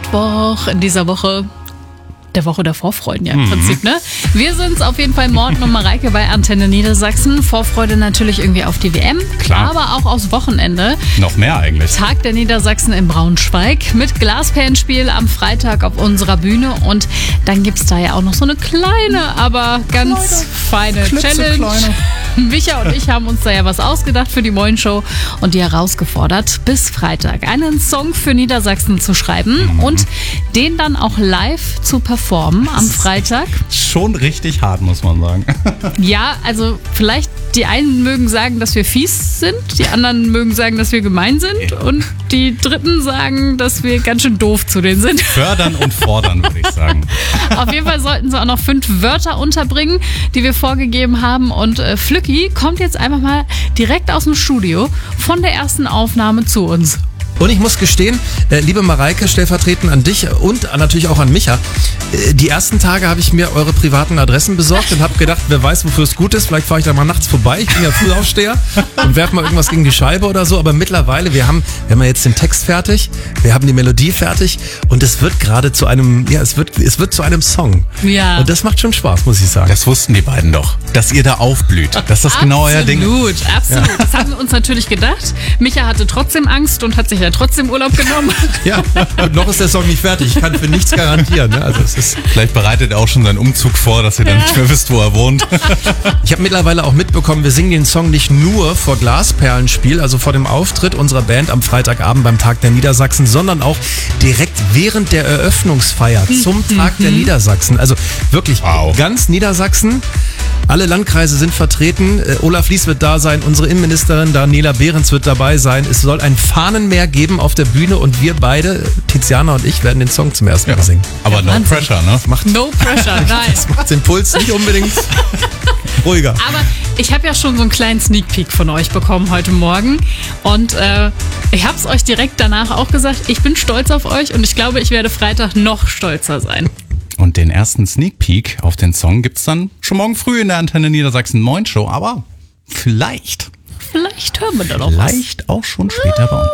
Mittwoch in dieser Woche. Der Woche der Vorfreuden, ja im Prinzip, ne? Wir sind's auf jeden Fall, Morten und Mareike bei Antenne Niedersachsen. Vorfreude natürlich irgendwie auf die WM, Klar. aber auch aufs Wochenende. Noch mehr eigentlich. Tag der Niedersachsen in Braunschweig mit Glasperlenspiel am Freitag auf unserer Bühne. Und dann gibt's da ja auch noch so eine kleine, aber ganz feine Challenge. Micha und ich haben uns da ja was ausgedacht für die Moin-Show und die herausgefordert, bis Freitag einen Song für Niedersachsen zu schreiben und den dann auch live zu performen am Freitag. Schon richtig hart, muss man sagen. Ja, also vielleicht die einen mögen sagen, dass wir fies sind, die anderen mögen sagen, dass wir gemein sind und die Dritten sagen, dass wir ganz schön doof zu denen sind. Fördern und fordern, würde ich sagen. Auf jeden Fall sollten sie auch noch 5 Wörter unterbringen, die wir vorgegeben haben. Und Flücki kommt jetzt einfach mal direkt aus dem Studio von der ersten Aufnahme zu uns. Und ich muss gestehen, liebe Mareike, stellvertretend an dich und natürlich auch an Micha, die ersten Tage habe ich mir eure privaten Adressen besorgt und habe gedacht, wer weiß, wofür es gut ist, vielleicht fahre ich da mal nachts vorbei, ich bin ja Frühaufsteher und werfe mal irgendwas gegen die Scheibe oder so, aber mittlerweile, wir haben jetzt den Text fertig, wir haben die Melodie fertig und es wird gerade zu einem, ja, es wird zu einem Song. Ja. Und das macht schon Spaß, muss ich sagen. Das wussten die beiden doch, dass ihr da aufblüht, dass das genau euer Ding ist. Absolut. Das haben wir uns natürlich gedacht. Micha hatte trotzdem Angst und hat sich ja trotzdem Urlaub genommen. Ja, und noch ist der Song nicht fertig, ich kann für nichts garantieren. Ne? Also es ist Vielleicht bereitet er auch schon seinen Umzug vor, dass ihr dann nicht mehr wisst, wo er wohnt. Ich habe mittlerweile auch mitbekommen, wir singen den Song nicht nur vor Glasperlenspiel, also vor dem Auftritt unserer Band am Freitagabend beim Tag der Niedersachsen, sondern auch direkt während der Eröffnungsfeier zum Tag der Niedersachsen. Also wirklich ganz Niedersachsen. Alle Landkreise sind vertreten. Olaf Lies wird da sein, unsere Innenministerin Daniela Behrens wird dabei sein. Es soll ein Fahnenmeer geben auf der Bühne und wir beide, Tiziana und ich, werden den Song zum ersten Mal singen. Aber no pressure, ne? No pressure, nein. Das macht den Puls nicht unbedingt ruhiger. Aber ich habe ja schon so einen kleinen Sneak Peek von euch bekommen heute Morgen und ich habe es euch direkt danach auch gesagt, ich bin stolz auf euch und ich glaube, ich werde Freitag noch stolzer sein. Und den ersten Sneak Peek auf den Song gibt's dann schon morgen früh in der Antenne Niedersachsen Moin Show, aber vielleicht hören wir da noch was. Vielleicht auch schon später bei uns.